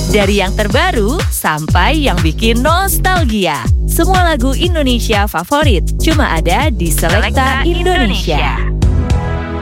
Dari yang terbaru sampai yang bikin nostalgia. Semua lagu Indonesia favorit cuma ada di Selecta Indonesia.